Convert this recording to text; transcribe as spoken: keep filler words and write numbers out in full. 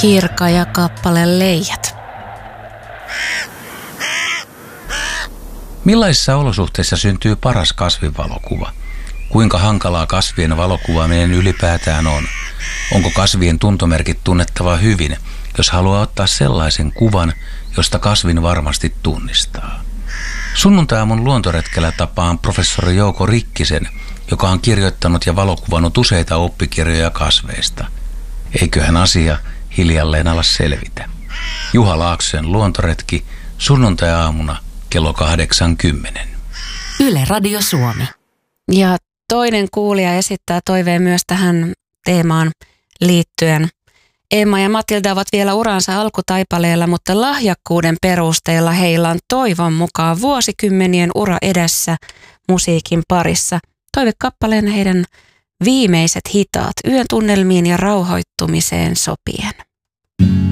Kirka ja kappale Leijat. Millaisissa olosuhteissa syntyy paras kasvivalokuva? Kuinka hankalaa kasvien valokuvaaminen ylipäätään on? Onko kasvien tuntomerkit tunnettava hyvin, jos haluaa ottaa sellaisen kuvan, josta kasvin varmasti tunnistaa? Sunnuntai-aamun luontoretkellä tapaan professori Jouko Rikkisen, joka on kirjoittanut ja valokuvannut useita oppikirjoja kasveista. Eiköhän asia hiljalleen ala selvitä. Juha Laaksosen luontoretki sunnuntai-aamuna kello kahdeksankymmentä. Yle Radio Suomi. Ja toinen kuulija esittää toiveen myös tähän teemaan liittyen. Emma ja Matilda ovat vielä uransa alkutaipaleella, mutta lahjakkuuden perusteella heillä on toivon mukaan vuosikymmenien ura edessä musiikin parissa. Toivekappaleena heidän viimeiset hitaat yön tunnelmiin ja rauhoittumiseen sopien.